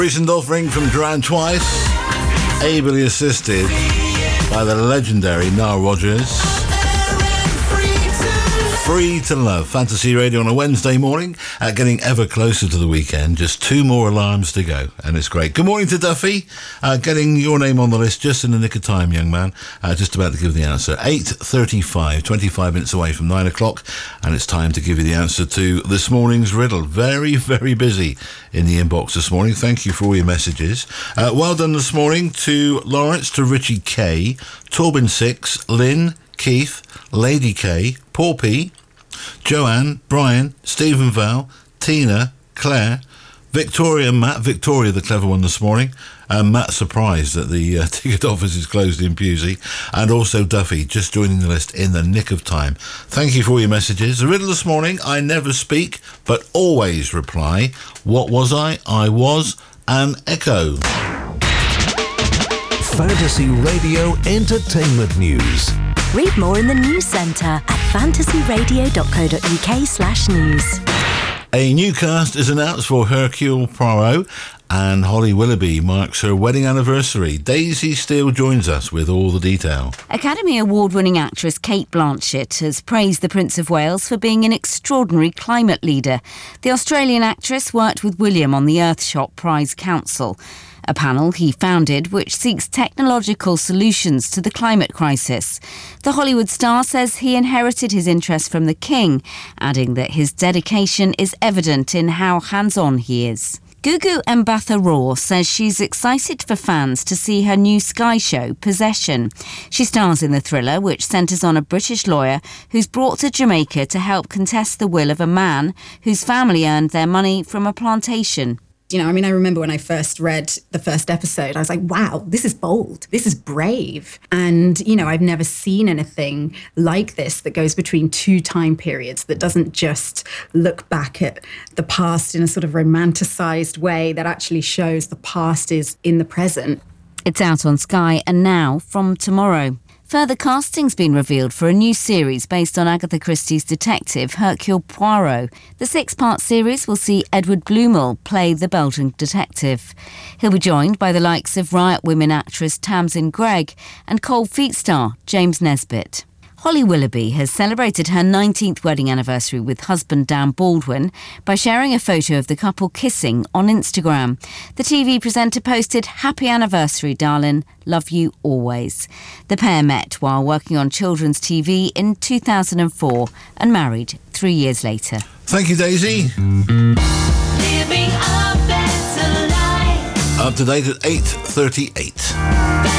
Recent offering from Duran Twice, ably assisted by the legendary Nile Rodgers. Free to Love, Fantasy Radio on a Wednesday morning, getting ever closer to the weekend. Just 2 more alarms to go, and it's great. Good morning to Duffy, getting your name on the list just in the nick of time, young man. Just about to give the answer. 8:35, 25 minutes away from 9 o'clock, and it's time to give you the answer to this morning's riddle. Very, very busy in the inbox this morning. Thank you for all your messages. Well done this morning to Lawrence, to Richie K, Torben 6, Lynn, Keith, Lady K, Paul P, Joanne, Brian, Stephen Val, Tina, Claire, Victoria, Matt. Victoria, the clever one this morning. Matt surprised that the ticket office is closed in Pewsey. And also Duffy, just joining the list in the nick of time. Thank you for all your messages. The riddle this morning: I never speak, but always reply. What was I? I was an echo. Fantasy Radio Entertainment News. Read more in the News Centre at fantasyradio.co.uk/news. A new cast is announced for Hercule Poirot, and Holly Willoughby marks her wedding anniversary. Daisy Steele joins us with all the detail. Academy Award-winning actress Cate Blanchett has praised the Prince of Wales for being an extraordinary climate leader. The Australian actress worked with William on the Earthshot Prize Council, a panel he founded which seeks technological solutions to the climate crisis. The Hollywood star says he inherited his interest from the King, adding that his dedication is evident in how hands-on he is. Gugu Mbatha Raw says she's excited for fans to see her new Sky show, Possession. She stars in the thriller, which centres on a British lawyer who's brought to Jamaica to help contest the will of a man whose family earned their money from a plantation. You know, I mean, I remember when I first read the first episode, I was like, wow, this is bold. This is brave. And, you know, I've never seen anything like this that goes between 2 time periods, that doesn't just look back at the past in a sort of romanticised way, that actually shows the past is in the present. It's out on Sky and now from tomorrow. Further casting's been revealed for a new series based on Agatha Christie's detective Hercule Poirot. The 6-part series will see Edward Blumel play the Belgian detective. He'll be joined by the likes of Riot Women actress Tamsin Greig and Cold Feet star James Nesbitt. Holly Willoughby has celebrated her 19th wedding anniversary with husband Dan Baldwin by sharing a photo of the couple kissing on Instagram. The TV presenter posted, "Happy anniversary, darling. Love you always." The pair met while working on children's TV in 2004 and married 3 years later. Thank you, Daisy. Living a better life. Up to date at 8:38.